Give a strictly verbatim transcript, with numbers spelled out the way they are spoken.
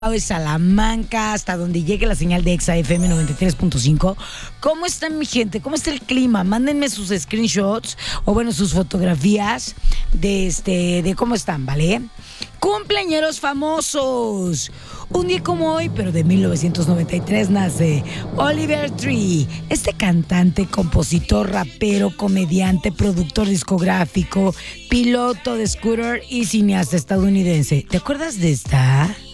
de Salamanca, hasta donde llegue la señal de Exa F M noventa y tres punto cinco. ¿Cómo está mi gente? ¿Cómo está el clima? Mándenme sus screenshots o bueno, sus fotografías de este de cómo están, ¿vale? Cumpleañeros famosos. Un día como hoy, pero de mil novecientos noventa y tres, nace Oliver Tree. Este cantante, compositor, rapero, comediante, productor discográfico, piloto de scooter y cineasta estadounidense. ¿Te acuerdas de esta?